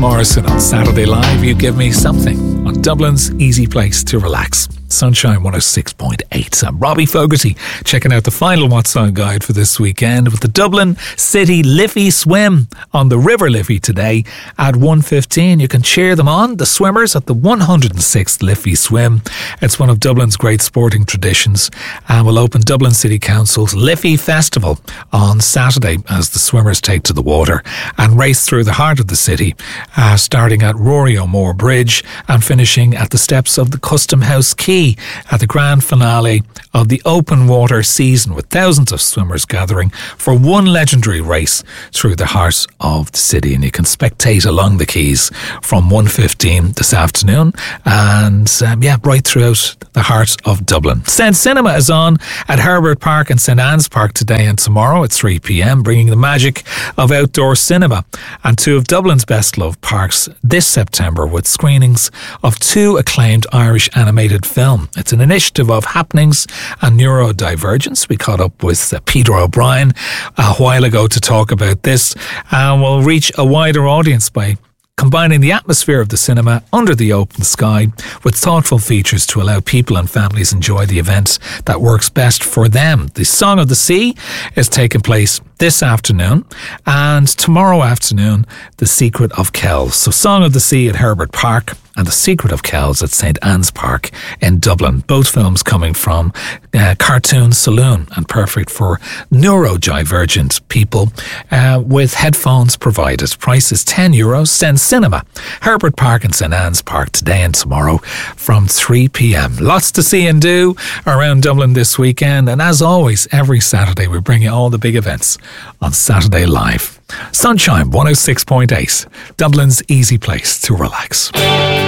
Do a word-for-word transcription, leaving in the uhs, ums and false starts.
Morrison on Saturday Live. You give me something on Dublin's easy place to relax. Sunshine one oh six point eight. I'm Robbie Fogarty, checking out the final What's On guide for this weekend with the Dublin City Liffey Swim on the River Liffey today at one fifteen. You can cheer them on, the swimmers, at the one hundred sixth Liffey Swim. It's one of Dublin's great sporting traditions and will open Dublin City Council's Liffey Festival on Saturday as the swimmers take to the water and race through the heart of the city, uh, starting at Rory O'More Bridge and finishing at the steps of the Custom House Quay at the grand finale of the open water season, with thousands of swimmers gathering for one legendary race through the heart of the city. And you can spectate along the quays from one fifteen this afternoon and um, yeah, right throughout the heart of Dublin. Sen Cinema is on at Herbert Park and St Anne's Park today and tomorrow at three p.m, bringing the magic of outdoor cinema and two of Dublin's best loved parks this September with screenings of two acclaimed Irish animated films. It's an initiative of Happenings and Neurodivergence. We caught up with uh, Peter O'Brien a while ago to talk about this, and we'll reach a wider audience by combining the atmosphere of the cinema under the open sky with thoughtful features to allow people and families enjoy the event that works best for them. The Song of the Sea is taking place this afternoon, and tomorrow afternoon, The Secret of Kells. So Song of the Sea at Herbert Park and The Secret of Kells at St Anne's Park in Dublin. Both films coming from uh, Cartoon Saloon and perfect for neurodivergent people uh, with headphones provided. Price is ten euros. Sen Cinema, Herbert Park and St Anne's Park today and tomorrow from three p.m. Lots to see and do around Dublin this weekend, and as always, every Saturday we bring you all the big events on Saturday Live. Sunshine one oh six point eight, Dublin's easy place to relax.